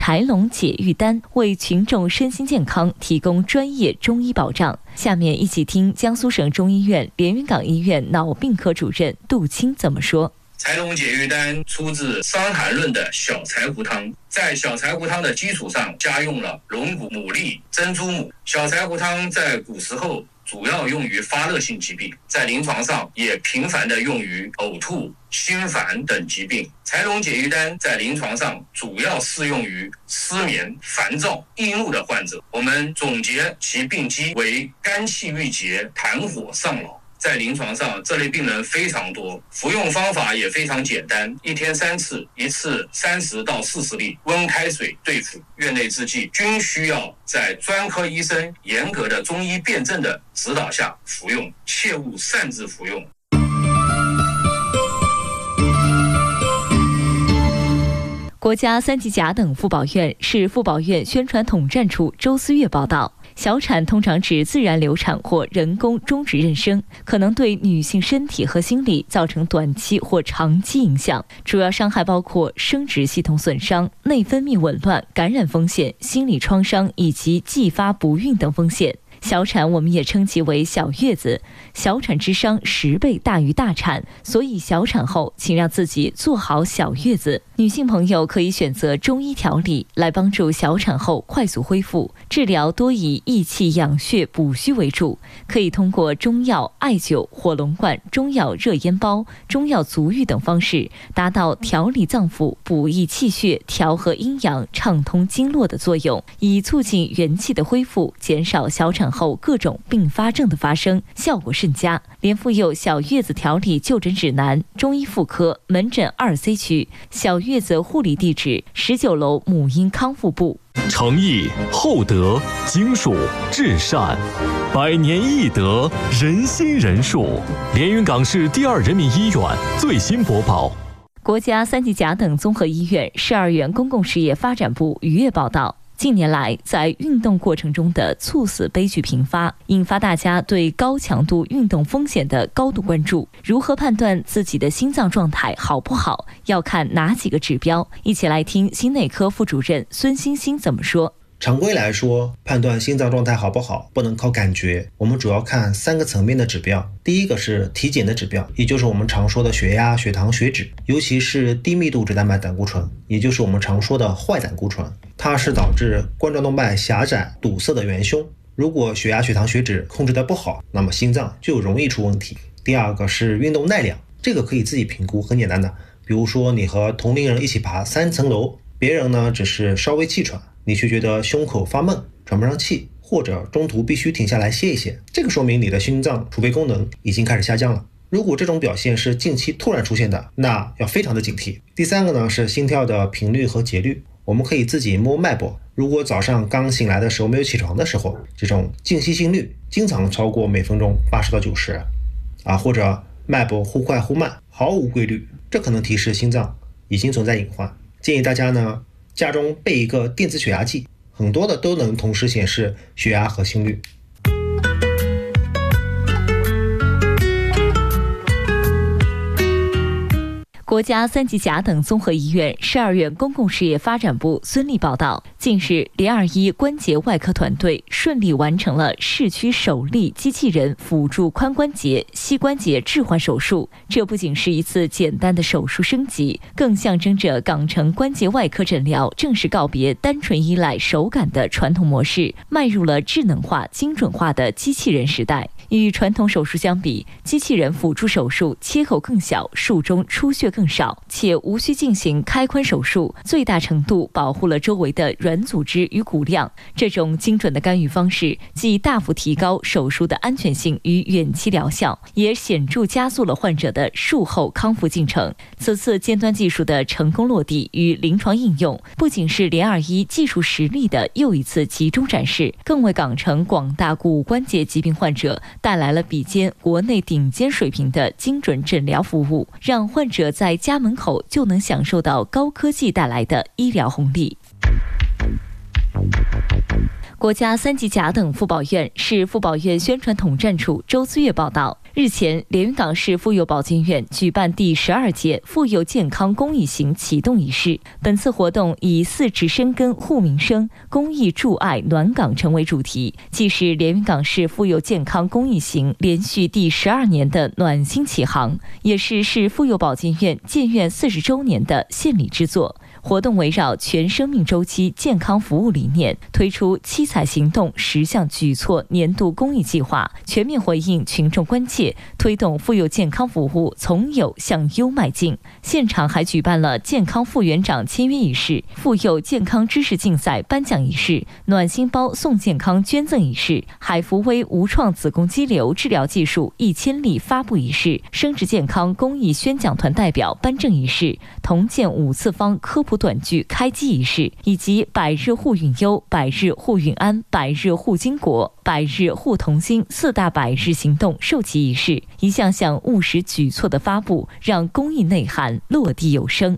柴龙解郁丹，为群众身心健康提供专业中医保障。下面一起听江苏省中医院连云港医院脑病科主任杜青怎么说。 柴龙解郁丹出自《伤寒论》的小柴胡汤，在小柴胡汤的基础上加用了龙骨、牡蛎、珍珠母。小柴胡汤在古时候主要用于发热性疾病，在临床上也频繁地用于呕吐、心烦等疾病。柴龙解郁丹在临床上主要适用于失眠、烦躁、易怒的患者。我们总结其病机为肝气郁结、痰火上脑。在临床上，这类病人非常多，服用方法也非常简单，一天3次，一次30到40粒，温开水对服。院内之剂均需要在专科医生严格的中医辨证的指导下服用，切勿擅自服用。 国家3级甲等妇保院市妇保院宣传统战处周思月报道，小产通常指自然流产或人工终止妊娠，可能对女性身体和心理造成短期或长期影响，主要伤害包括生殖系统损伤、内分泌紊乱、感染风险、心理创伤以及继发不孕等风险。小产我们也称其为小月子，小产之伤10倍大于大产，所以小产后请让自己做好小月子。女性朋友可以选择中医调理来帮助小产后快速恢复，治疗多以益气养血补虚为主，可以通过中药、艾灸、火龙罐、中药热烟包、中药足浴等方式，达到调理脏腑、补益气血、调和阴阳、畅通经络的作用，以促进元气的恢复，减少小产后各种并发症的发生，效果甚佳。连妇幼小月子调理就诊指南，中医妇科门诊2C 区，小月子护理地址19楼母婴康复部。 诚意、厚德、经术、至善，百年义德，人心仁术。连云港市第2人民医院最新播报。 国家3级甲等综合医院12院公共事业发展部逾越报道，近年来，在运动过程中的猝死悲剧频发，引发大家对高强度运动风险的高度关注。如何判断自己的心脏状态好不好，要看哪几个指标？一起来听心内科副主任孙欣欣怎么说。 常规来说，判断心脏状态好不好不能靠感觉，我们主要看3个层面的指标。第一个是体检的指标，也就是我们常说的血压、血糖、血脂，尤其是低密度脂蛋白胆固醇，也就是我们常说的坏胆固醇，它是导致冠状动脉狭窄堵塞的元凶。如果血压、血糖、血脂控制得不好，那么心脏就容易出问题。第二个是运动耐量，这个可以自己评估，很简单的，比如说你和同龄人一起爬3层楼，别人呢只是稍微气喘，你却觉得胸口发闷、喘不上气，或者中途必须停下来歇一歇，这个说明你的心脏储备功能已经开始下降了。如果这种表现是近期突然出现的，那要非常的警惕。第3个呢是心跳的频率和节律，我们可以自己摸脉搏，如果早上刚醒来的时候没有起床的时候，这种静息心率经常超过每分钟80到90或者脉搏忽快忽慢，毫无规律，这可能提示心脏已经存在隐患。建议大家呢家中备一个电子血压计，很多的都能同时显示血压和心率。 国家3级甲等综合医院12院公共事业发展部孙丽报道，近日联21关节外科团队顺利完成了市区首例机器人辅助髋关节、膝关节置换手术。这不仅是一次简单的手术升级，更象征着港城关节外科诊疗正式告别单纯依赖手感的传统模式，迈入了智能化、精准化的机器人时代。与传统手术相比，机器人辅助手术切口更小，术中出血更少，且无需进行开髋手术，最大程度保护了周围的软组织与骨量。这种精准的干预方式既大幅提高手术的安全性与远期疗效，也显著加速了患者的术后康复进程。此次尖端技术的成功落地与临床应用，不仅是联21技术实力的又一次集中展示，更为港城广大骨关节疾病患者带来了比肩国内顶尖水平的精准诊疗服务，让患者在家门口就能享受到高科技带来的医疗红利。国家3级甲等妇保院市妇保院宣传统战处周思月报道日前，连云港市妇幼保健院举办第12届妇幼健康公益行启动仪式。本次活动以4指深耕护民生，公益助爱暖港城为主题，既是连云港市妇幼健康公益行连续第12年的暖心启航，也是市妇幼保健院建院40周年的献礼之作。活动围绕全生命周期健康服务理念，推出七彩行动10项举措年度公益计划，全面回应群众关切，推动妇幼健康服务从有向优迈进。现场还举办了健康副园长签约仪式、妇幼健康知识竞赛颁奖仪式、暖心包送健康捐赠仪式、海福威无创子宫肌瘤治疗技术1000例发布仪式、生殖健康公益宣讲团代表颁证仪式、同建5次方科普短剧开机仪式，以及百日护孕优、百日护孕安、百日护经国、百日护童心4大百日行动授旗仪式，一项项务实举措的发布，让公益内涵落地有声。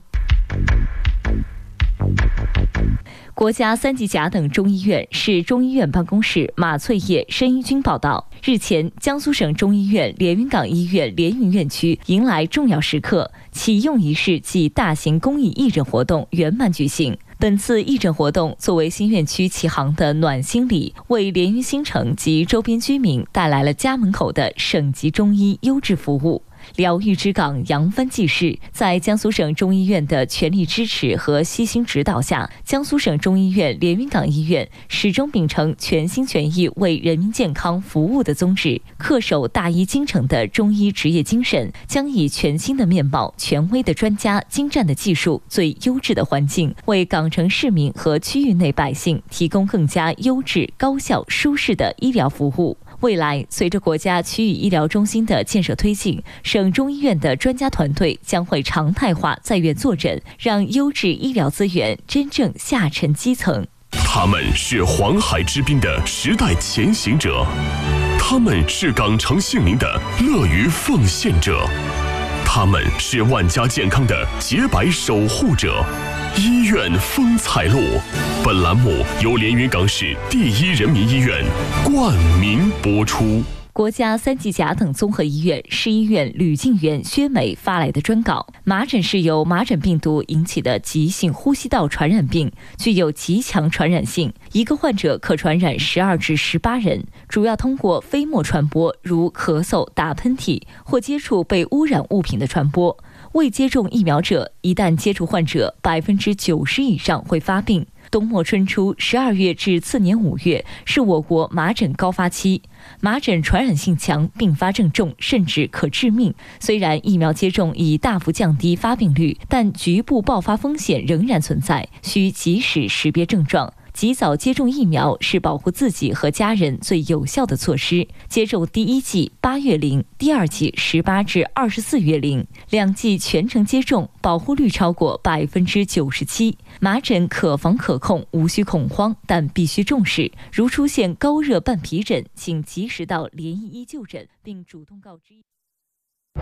国家3级甲等中医院市中医院办公室马翠叶申医军报道，日前，江苏省中医院连云港医院连云院区迎来重要时刻，启用仪式暨大型公益义诊活动圆满举行。本次义诊活动作为新院区启航的暖心礼，为连云新城及周边居民带来了家门口的省级中医优质服务。疗愈之港扬帆济世，在江苏省中医院的全力支持和悉心指导下，江苏省中医院连云港医院始终秉承全心全意为人民健康服务的宗旨，恪守大医精诚的中医职业精神，将以全新的面貌、权威的专家、精湛的技术、最优质的环境，为港城市民和区域内百姓提供更加优质、高效、舒适的医疗服务。未来，随着国家区域医疗中心的建设推进，省中医院的专家团队将会常态化在院坐诊，让优质医疗资源真正下沉基层。 他们是黄海之滨的时代前行者，他们是港城姓名的乐于奉献者，他们是万家健康的洁白守护者。医院风采录，本栏目由连云港市第1人民医院冠名播出。 国家3级甲等综合医院市医院吕静元薛美发来的专稿：麻疹是由麻疹病毒引起的急性呼吸道传染病，具有极强传染性，一个患者可传染12至18人，主要通过飞沫传播，如咳嗽、打喷嚏或接触被污染物品的传播。未接种疫苗者，一旦接触患者，90%以上会发病。冬末春初12月至次年5月是我国麻疹高发期，麻疹传染性强，并发症重，甚至可致命。虽然疫苗接种已大幅降低发病率，但局部爆发风险仍然存在，需及时识别症状。及早接种疫苗是保护自己和家人最有效的措施。接种第1剂8月龄，第2剂18至24月龄，2剂全程接种，保护率超过97%。麻疹可防可控，无需恐慌，但必须重视。如出现高热伴皮疹，请及时到联医就诊，并主动告知。